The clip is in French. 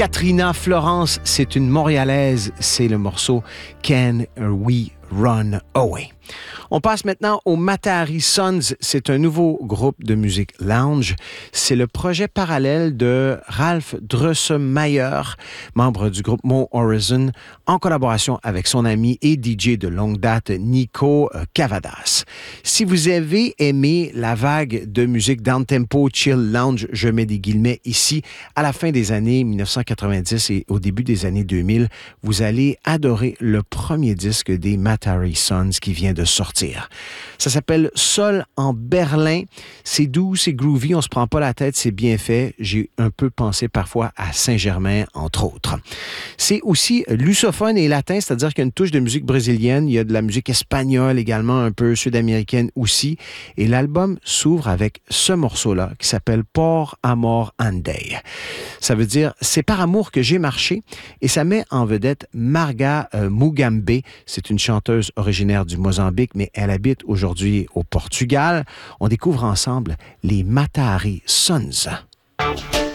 Katrina Florence, c'est une Montréalaise, c'est le morceau Can We Run Away. On passe maintenant aux Matahari Sons. C'est un nouveau groupe de musique lounge. C'est le projet parallèle de Ralph Drosselmayer, membre du groupe Mo Horizon, en collaboration avec son ami et DJ de longue date Nico Cavadas. Si vous avez aimé la vague de musique down-tempo, chill lounge, je mets des guillemets ici, à la fin des années 1990 et au début des années 2000, vous allez adorer le premier disque des Matahari Sons qui vient de sortir. Ça s'appelle Sol en Berlin. C'est doux, c'est groovy, on se prend pas la tête, c'est bien fait. J'ai un peu pensé parfois à Saint-Germain, entre autres. C'est aussi lusophone et latin, c'est-à-dire qu'il y a une touche de musique brésilienne, il y a de la musique espagnole également, un peu sud-américaine aussi. Et l'album s'ouvre avec ce morceau-là qui s'appelle Por Amor Andei. Ça veut dire « C'est par amour que j'ai marché » et ça met en vedette Marga Mugambe. C'est une chanteuse originaire du Mozambique, mais elle habite aujourd'hui au Portugal. On découvre ensemble les Matahari Sons.